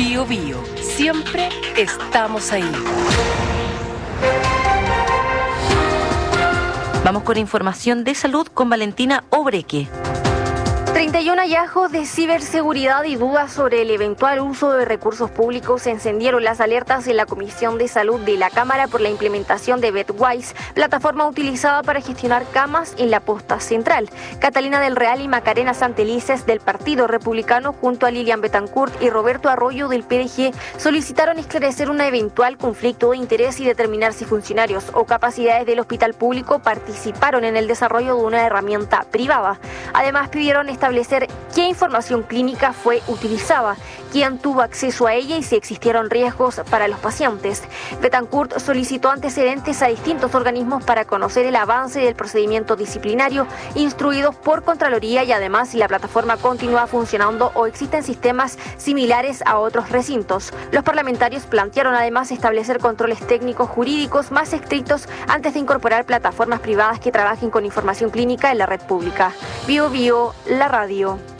Bío Bío, siempre estamos ahí. Vamos con información de salud con Valentina Obreque. 31 hallazgos de ciberseguridad y dudas sobre el eventual uso de recursos públicos encendieron las alertas en la Comisión de Salud de la Cámara por la implementación de Betwise, plataforma utilizada para gestionar camas en la posta central. Catalina del Real y Macarena Santelices del Partido Republicano junto a Lilian Betancourt y Roberto Arroyo del PDG solicitaron esclarecer un eventual conflicto de interés y determinar si funcionarios o capacidades del hospital público participaron en el desarrollo de una herramienta privada. Además, pidieron establecer qué información clínica fue utilizada, quién tuvo acceso a ella y si existieron riesgos para los pacientes. Betancourt solicitó antecedentes a distintos organismos para conocer el avance del procedimiento disciplinario instruidos por Contraloría y además si la plataforma continúa funcionando o existen sistemas similares a otros recintos. Los parlamentarios plantearon además establecer controles técnicos jurídicos más estrictos antes de incorporar plataformas privadas que trabajen con información clínica en la red pública. Bío Bío, la radio.